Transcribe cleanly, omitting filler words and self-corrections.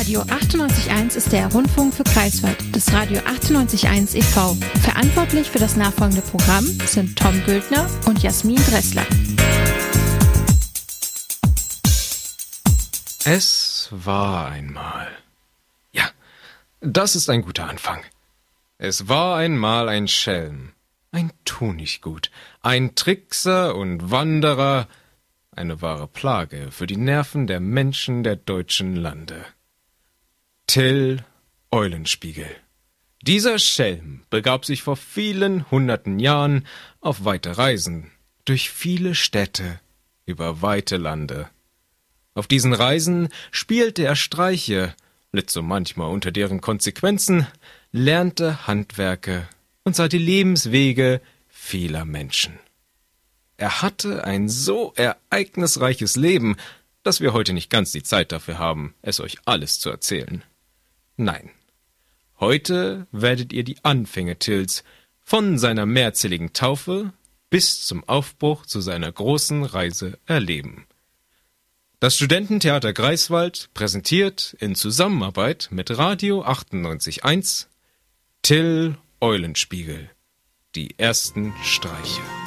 Radio 98.1 ist der Rundfunk für Greifswald des Radio 98.1 e.V. Verantwortlich für das nachfolgende Programm sind Tom Güldner und Jasmin Dressler. Es war einmal. Ja, das ist ein guter Anfang. Es war einmal ein Schelm, ein Tunichtgut, ein Trickser und Wanderer, eine wahre Plage für die Nerven der Menschen der deutschen Lande. Till Eulenspiegel. Dieser Schelm begab sich vor vielen hunderten Jahren auf weite Reisen, durch viele Städte, über weite Lande. Auf diesen Reisen spielte er Streiche, litt so manchmal unter deren Konsequenzen, lernte Handwerke und sah die Lebenswege vieler Menschen. Er hatte ein so ereignisreiches Leben, dass wir heute nicht ganz die Zeit dafür haben, es euch alles zu erzählen. Nein, heute werdet ihr die Anfänge Tills von seiner mehrzähligen Taufe bis zum Aufbruch zu seiner großen Reise erleben. Das Studententheater Greifswald präsentiert in Zusammenarbeit mit Radio 98.1 Till Eulenspiegel, die ersten Streiche.